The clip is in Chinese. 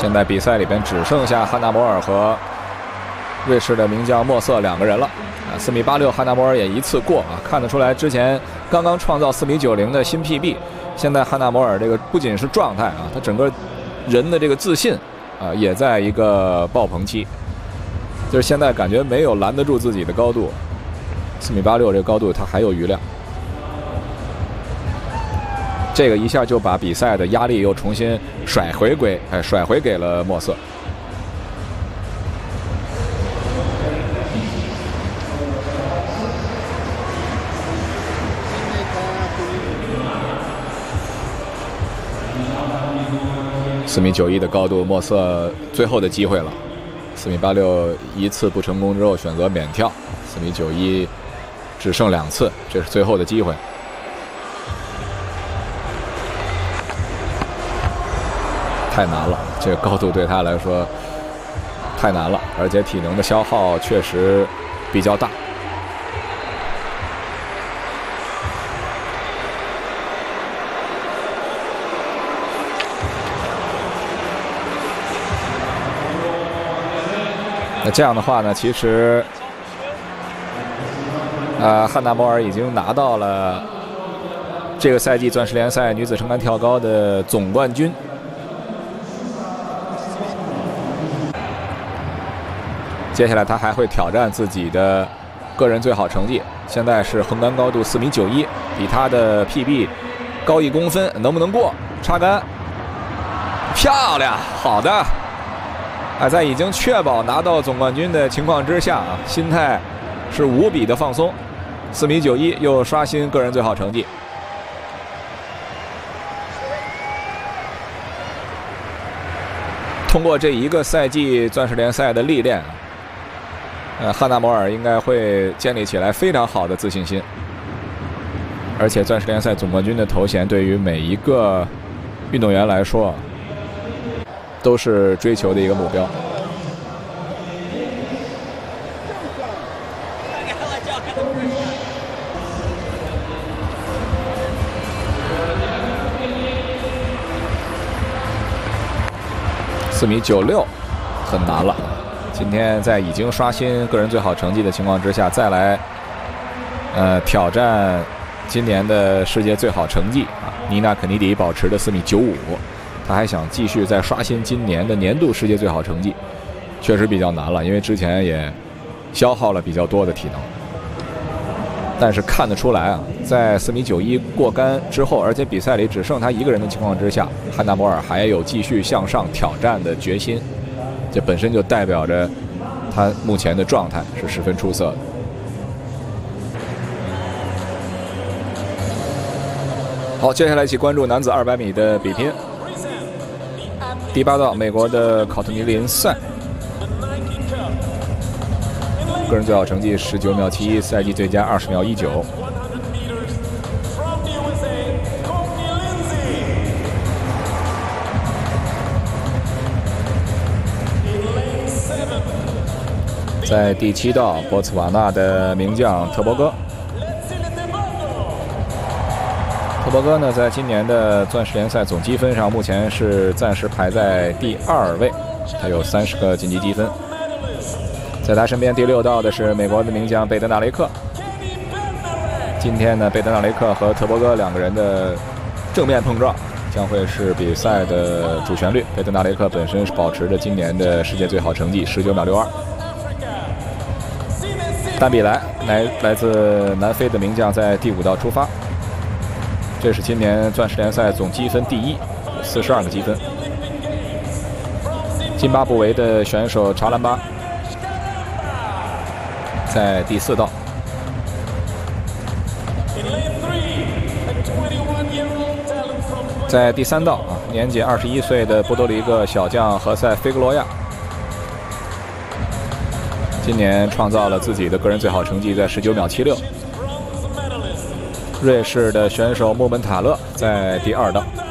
现在比赛里边只剩下汉纳摩尔和瑞士的名将莫瑟2个人了。4米86，汉纳摩尔也一次过啊，看得出来之前刚刚创造4米90的新 PB， 现在汉纳摩尔这个不仅是状态啊，他整个人的这个自信啊也在一个爆棚期，就是现在感觉没有拦得住自己的高度，4米86这个高度他还有余量，这个一下就把比赛的压力又重新甩回给了莫瑟。4米91的高度，莫瑟最后的机会了。4米86一次不成功之后选择免跳，4米91只剩2次，这是最后的机会。太难了，这个高度对他来说太难了，而且体能的消耗确实比较大。那这样的话呢，其实汉纳摩尔已经拿到了这个赛季钻石联赛女子撑杆跳高的总冠军。接下来他还会挑战自己的个人最好成绩，现在是横杆高度4米91，比他的 PB 高1公分，能不能过？插杆，漂亮，好的。在已经确保拿到总冠军的情况之下啊，心态是无比的放松。4米91又刷新个人最好成绩。通过这一个赛季钻石联赛的历练，汉纳摩尔应该会建立起来非常好的自信心。而且钻石联赛总冠军的头衔对于每一个运动员来说都是追求的一个目标。4米96很难了，今天在已经刷新个人最好成绩的情况之下，再来挑战今年的世界最好成绩啊，妮娜肯尼迪保持的4米95。他还想继续再刷新今年的年度世界最好成绩，确实比较难了，因为之前也消耗了比较多的体能。但是看得出来啊，在4米91过杆之后，而且比赛里只剩他一个人的情况之下，汉纳摩尔还有继续向上挑战的决心，这本身就代表着他目前的状态是十分出色的。好，接下来一起关注男子200米的比拼。第8道，美国的考特尼林赛，个人最好成绩19秒71，赛季最佳20秒19。在第7道，博茨瓦纳的名将特伯戈。特伯戈呢，在今年的钻石联赛总积分上，目前是暂时排在第2位，他有30个晋级积分。在他身边第6道的是美国的名将贝德纳雷克。今天呢，贝德纳雷克和特伯戈2个人的正面碰撞将会是比赛的主旋律。贝德纳雷克本身是保持着今年的世界最好成绩19秒62。丹比莱来自南非的名将在第5道出发。这是今年钻石联赛总积分第1，42个积分。津巴布韦的选手查兰巴在第4道。在第3道啊，年仅21岁的波多黎各小将何塞·菲格罗亚，今年创造了自己的个人最好成绩，在19秒76。瑞士的选手穆本塔勒在第2道。